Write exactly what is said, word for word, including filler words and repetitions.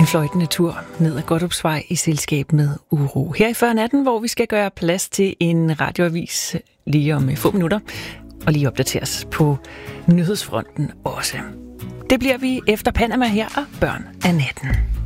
En fløjtende tur ned ad Godthåbsvej i selskab med Uro. Her i før natten, hvor vi skal gøre plads til en radioavis lige om få minutter, og lige opdateres på nyhedsfronten også. Det bliver vi efter Panama her og børn af natten.